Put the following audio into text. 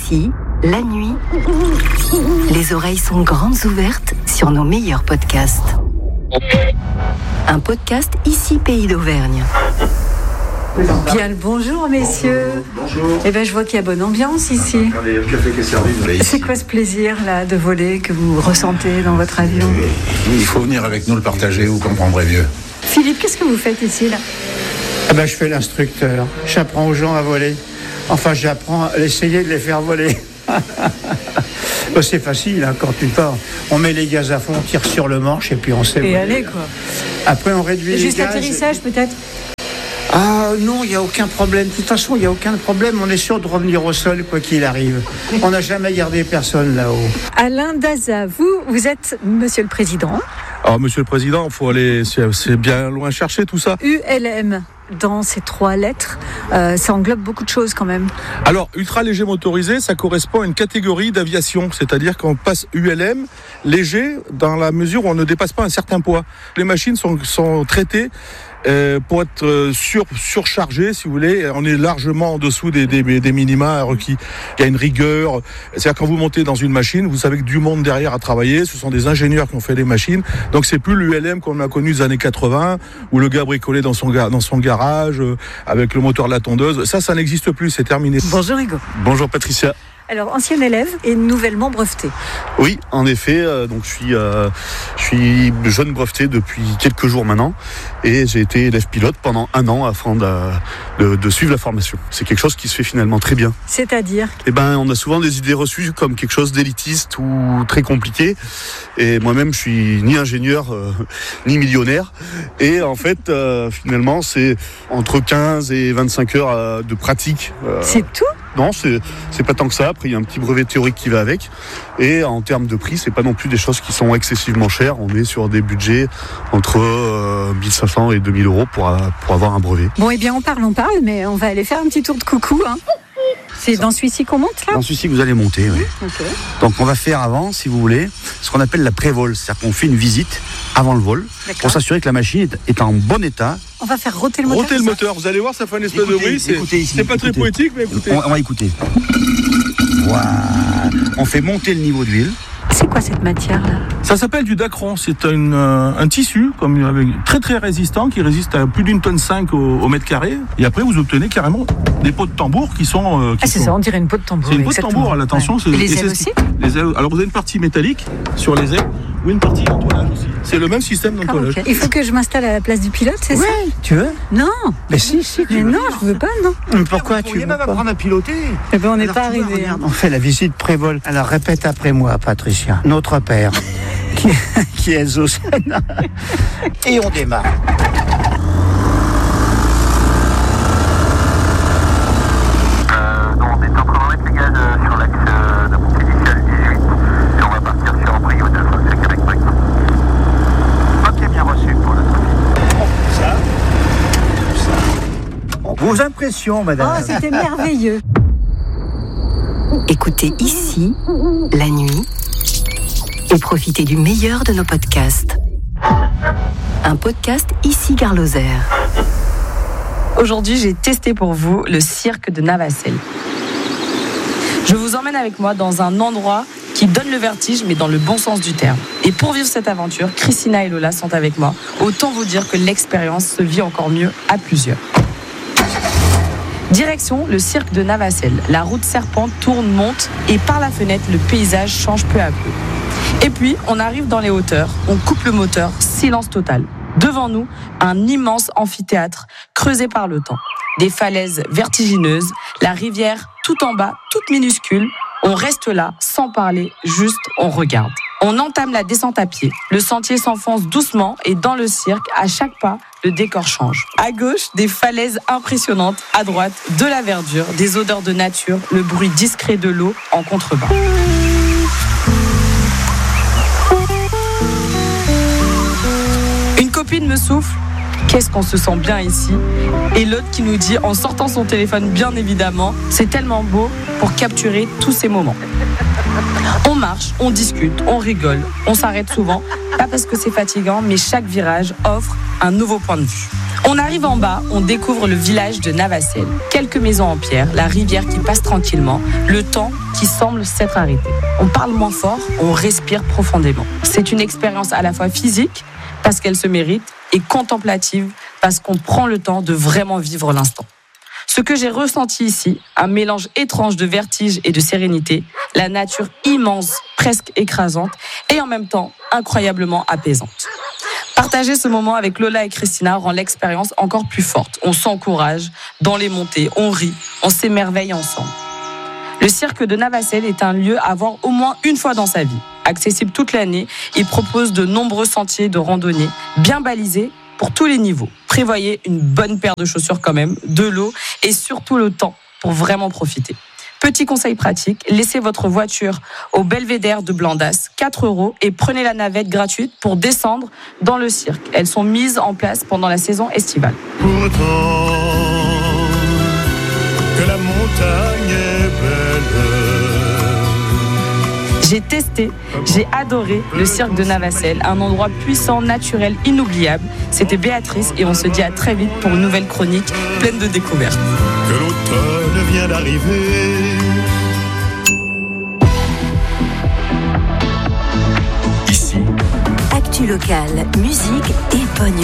Ici, la nuit, les oreilles sont grandes ouvertes sur nos meilleurs podcasts. Un podcast Ici Pays d'Auvergne. Bien le bonjour messieurs. Bonjour. Eh bien je vois qu'il y a bonne ambiance ici. Regardez, le café qui est servi. C'est quoi ce plaisir là de voler que vous ressentez dans votre avion? Il faut venir avec nous le partager, vous comprendrez mieux. Philippe, qu'est-ce que vous faites ici là? Je fais l'instructeur. J'apprends aux gens à voler. Enfin, j'apprends à essayer de les faire voler. C'est facile, hein, quand tu pars. On met les gaz à fond, on tire sur le manche et puis on sait voler. Et allez quoi. Après, on réduit les Juste gaz. l'atterrissage peut-être? Ah non, il n'y a aucun problème. De toute façon, il n'y a aucun problème. On est sûr de revenir au sol, quoi qu'il arrive. On n'a jamais gardé personne là-haut. Alain Daza, vous êtes monsieur le président. Alors, monsieur le président, faut aller, c'est bien loin chercher tout ça. ULM, dans ces 3 lettres, ça englobe beaucoup de choses quand même. Alors, ultra léger motorisé, ça correspond à une catégorie d'aviation, c'est-à-dire qu'on passe ULM léger dans la mesure où on ne dépasse pas un certain poids. Les machines sont traitées pour être surchargé, si vous voulez. On est largement en dessous des minima requis. Il y a une rigueur. C'est-à-dire quand vous montez dans une machine, vous savez que du monde derrière a travaillé. Ce sont des ingénieurs qui ont fait les machines. Donc c'est plus l'ULM qu'on a connu des années 80, où le gars bricolait dans son garage avec le moteur de la tondeuse. Ça n'existe plus. C'est terminé. Bonjour Hugo. Bonjour Patricia. Alors, ancien élève et nouvellement breveté. Oui, en effet, donc je suis jeune breveté depuis quelques jours maintenant et j'ai été élève pilote pendant 1 an afin de suivre la formation. C'est quelque chose qui se fait finalement très bien. C'est-à-dire? On a souvent des idées reçues comme quelque chose d'élitiste ou très compliqué. Et moi-même, je suis ni ingénieur ni millionnaire. Et en fait, finalement, c'est entre 15 et 25 heures de pratique. C'est tout? Non, c'est pas tant que ça. Après, il y a un petit brevet théorique qui va avec. Et en termes de prix, c'est pas non plus des choses qui sont excessivement chères. On est sur des budgets entre 1500 et 2000 euros pour avoir un brevet. Bon, eh bien, on parle, mais on va aller faire un petit tour de coucou, hein. C'est dans celui-ci qu'on monte, là? Dans celui-ci que vous allez monter, oui. Okay. Donc, on va faire avant, si vous voulez, ce qu'on appelle la pré-vol. C'est-à-dire qu'on fait une visite avant le vol pour s'assurer que la machine est en bon état. On va faire rôter le moteur. Rôter le moteur, vous allez voir, ça fait une espèce de bruit. C'est pas très poétique, mais écoutez. On va écouter. Voilà. On fait monter le niveau d'huile. C'est quoi cette matière-là? Ça s'appelle du dacron. C'est un tissu très très résistant qui résiste à plus d'1,5 tonne au mètre carré. Et après, vous obtenez carrément des pots de tambour qui sont. C'est ça, on dirait une peau de tambour. C'est une peau de tambour. Attention. Ouais. Et les ailes aussi? Les ailes. Alors vous avez une partie métallique sur les ailes ou une partie d'entoilage aussi. C'est le même système d'entoilage. Okay. Il faut que je m'installe à la place du pilote, c'est ça? Tu veux? Non. Mais si, Mais non, je veux pas, non. Pourquoi tu veux pas apprendre à piloter? Eh ben, on n'est pas arrivé. On fait la visite pré-vol. Alors répète après moi, Patricia. Notre père, qui est au Sénat. Et on démarre. On est en train de mettre les gaz sur l'axe de montée initiale 18 et on va partir sur un brio de Fox Québec Break. Ok, bien reçu pour le trafic. Vos impressions, madame? Oh, c'était merveilleux. Écoutez Ici, la nuit, et profitez du meilleur de nos podcasts. Un podcast Ici Gare Lozère. Aujourd'hui, j'ai testé pour vous le cirque de Navacelles. Je vous emmène avec moi dans un endroit qui donne le vertige, mais dans le bon sens du terme. Et pour vivre cette aventure, Christina et Lola sont avec moi. Autant vous dire que l'expérience se vit encore mieux à plusieurs. Direction le cirque de Navacelles. La route serpente tourne, monte et par la fenêtre, le paysage change peu à peu. Et puis, on arrive dans les hauteurs, on coupe le moteur, silence total. Devant nous, un immense amphithéâtre creusé par le temps. Des falaises vertigineuses, la rivière tout en bas, toute minuscule. On reste là, sans parler, juste on regarde. On entame la descente à pied. Le sentier s'enfonce doucement et dans le cirque, à chaque pas, le décor change. À gauche, des falaises impressionnantes. À droite, de la verdure, des odeurs de nature, le bruit discret de l'eau en contrebas. Une copine me souffle. Qu'est-ce qu'on se sent bien ici? Et l'autre qui nous dit, en sortant son téléphone bien évidemment, c'est tellement beau pour capturer tous ces moments. On marche, on discute, on rigole, on s'arrête souvent, pas parce que c'est fatigant, mais chaque virage offre un nouveau point de vue. On arrive en bas, on découvre le village de Navacelles. Quelques maisons en pierre, la rivière qui passe tranquillement, le temps qui semble s'être arrêté. On parle moins fort, on respire profondément. C'est une expérience à la fois physique, parce qu'elle se mérite, et contemplative, parce qu'on prend le temps de vraiment vivre l'instant. Ce que j'ai ressenti ici, un mélange étrange de vertige et de sérénité, la nature immense, presque écrasante, et en même temps incroyablement apaisante. Partager ce moment avec Lola et Christina rend l'expérience encore plus forte. On s'encourage dans les montées, on rit, on s'émerveille ensemble. Le cirque de Navacelles est un lieu à voir au moins une fois dans sa vie. Accessible toute l'année, il propose de nombreux sentiers de randonnée, bien balisés pour tous les niveaux. Prévoyez une bonne paire de chaussures quand même, de l'eau et surtout le temps pour vraiment profiter. Petit conseil pratique, laissez votre voiture au Belvédère de Blandas, 4 € et prenez la navette gratuite pour descendre dans le cirque. Elles sont mises en place pendant la saison estivale. Pourtant que la montagne est belle. J'ai testé, j'ai adoré le cirque de Navacelles, un endroit puissant, naturel, inoubliable. C'était Béatrice et on se dit à très vite pour une nouvelle chronique pleine de découvertes. Que l'automne vient d'arriver. Ici, actu locale, musique et bonne